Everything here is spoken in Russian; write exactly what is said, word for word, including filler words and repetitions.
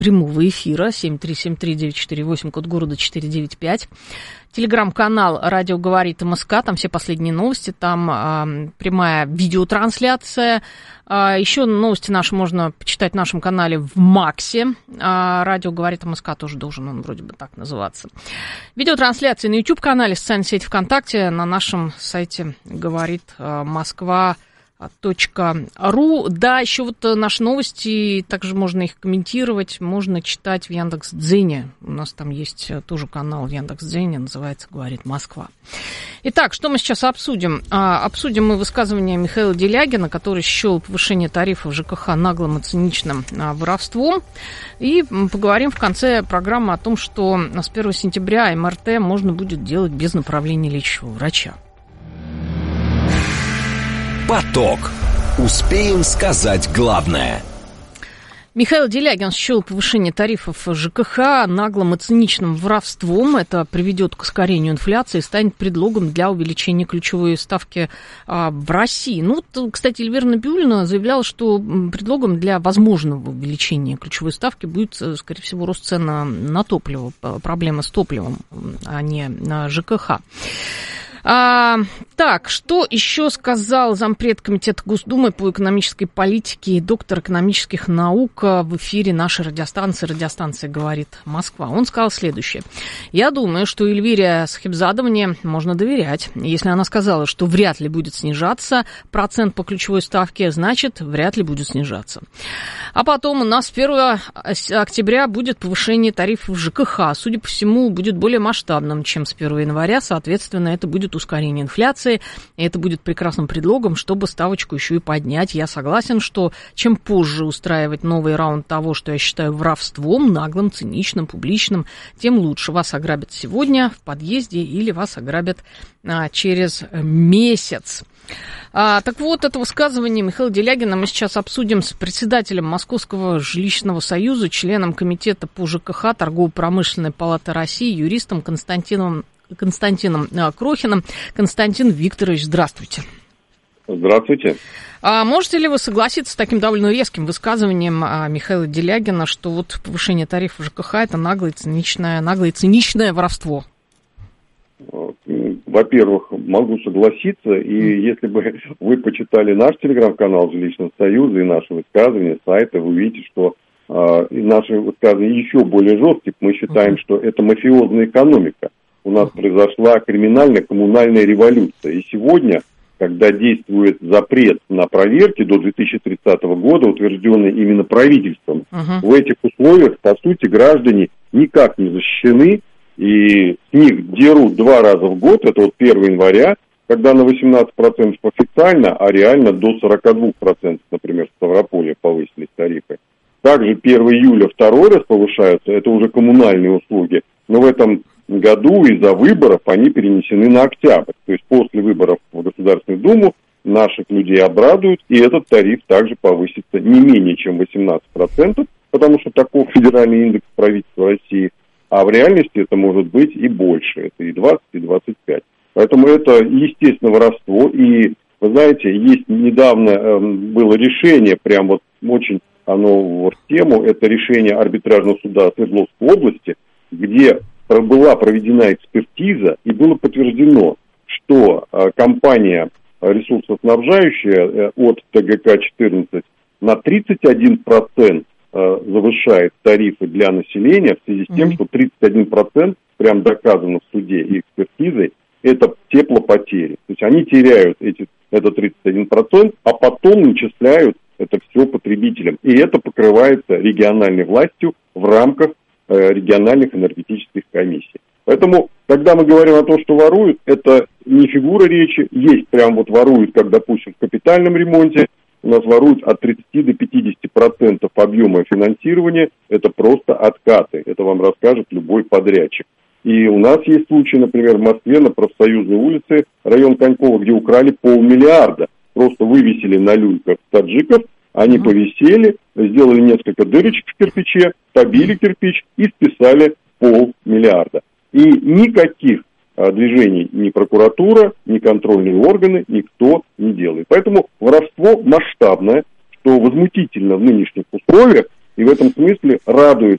прямого эфира семь три семь три девять четыре восемь, код города четыре девять пять. Телеграм-канал «Радио говорит МСК», там все последние новости, там а, прямая видеотрансляция. А, еще новости наши можно почитать в нашем канале в Максе. А, «Радио говорит МСК» тоже должен он вроде бы так называться. Видеотрансляции на YouTube-канале, социальной сети ВКонтакте, на нашем сайте «Говорит Москва». .ру. Да, еще вот наши новости, также можно их комментировать, можно читать в Яндекс.Дзене. У нас там есть тоже канал в Яндекс.Дзене, называется «Говорит Москва». Итак, что мы сейчас обсудим? А, обсудим мы высказывание Михаила Делягина, который счел повышение тарифов ЖКХ наглым и циничным а, воровством. И поговорим в конце программы о том, что с первого сентября эм эр тэ можно будет делать без направления лечащего врача. Поток. Успеем сказать главное. Михаил Делягин счел повышение тарифов ЖКХ наглым и циничным воровством. Это приведет к ускорению инфляции и станет предлогом для увеличения ключевой ставки а, в России. Ну, вот, кстати, Эльвира Набиуллина заявляла, что предлогом для возможного увеличения ключевой ставки будет, скорее всего, рост цен на, на топливо, проблемы с топливом, а не на ЖКХ. А, так, что еще сказал зампред комитета Госдумы по экономической политике и доктор экономических наук в эфире нашей радиостанции, радиостанция «Говорит Москва». Он сказал следующее. Я думаю, что Эльвире Сахибзадовне можно доверять. Если она сказала, что вряд ли будет снижаться процент по ключевой ставке, значит, вряд ли будет снижаться. А потом у нас с первого октября будет повышение тарифов ЖКХ. Судя по всему, будет более масштабным, чем с первого января. Соответственно, это будет ускорение инфляции, и это будет прекрасным предлогом, чтобы ставочку еще и поднять. Я согласен, что чем позже устраивать новый раунд того, что я считаю воровством, наглым, циничным, публичным, тем лучше. Вас ограбят сегодня в подъезде или вас ограбят а, через месяц. А, так вот, это высказывание Михаила Делягина мы сейчас обсудим с председателем Московского жилищного союза, членом комитета по ЖКХ Торгово-промышленной палаты России, юристом Константином Константином Крохиным. Константин Викторович, здравствуйте. Здравствуйте. А можете ли вы согласиться с таким довольно резким высказыванием а, Михаила Делягина, что вот повышение тарифов ЖКХ – это наглое, циничное, наглое, циничное воровство? Во-первых, могу согласиться, и если бы вы почитали наш телеграм-канал Жилищного союза и наши высказывания, сайты, вы увидите, что э, наши высказывания еще более жесткие. Мы считаем, что это мафиозная экономика. У нас произошла криминально-коммунальная революция. И сегодня, когда действует запрет на проверки до две тысячи тридцатого года, утвержденный именно правительством, uh-huh. в этих условиях, по сути, граждане никак не защищены, и с них дерут два раза в год, это вот первого января, когда на восемнадцать процентов официально, а реально до сорок два процента, например, в Ставрополье повысились тарифы. Также первого июля второй раз повышаются, это уже коммунальные услуги, но в этом году из-за выборов они перенесены на октябрь. То есть после выборов в Государственную Думу наших людей обрадуют, и этот тариф также повысится не менее чем восемнадцать процентов, потому что таков федеральный индекс правительства России, а в реальности это может быть и больше, это и двадцать, и двадцать пять. Поэтому это, естественно, воровство, и, вы знаете, есть недавно э, было решение, прям вот очень оно в тему, это решение арбитражного суда Свердловской области, где была проведена экспертиза, и было подтверждено, что э, компания ресурсоснабжающая э, от тэ гэ ка четырнадцать на тридцать один процент э, завышает тарифы для населения в связи с тем, mm-hmm. что тридцать один процент, прям доказано в суде и экспертизой, это теплопотери. То есть они теряют эти, это тридцать один процент, а потом начисляют это все потребителям. И это покрывается региональной властью в рамках региональных энергетических комиссий. Поэтому, когда мы говорим о том, что воруют, это не фигура речи. Есть прям вот воруют, как, допустим, в капитальном ремонте. У нас воруют от тридцати до пятидесяти процентов объема финансирования. Это просто откаты. Это вам расскажет любой подрядчик. И у нас есть случаи, например, в Москве на Профсоюзной улице, район Конькова, где украли полмиллиарда. Просто вывесили на люльках таджиков, они mm-hmm. повисели, сделали несколько дырочек в кирпиче, побили кирпич и списали полмиллиарда. И никаких а, движений ни прокуратура, ни контрольные органы никто не делает. Поэтому воровство масштабное, что возмутительно в нынешних условиях. И в этом смысле радует,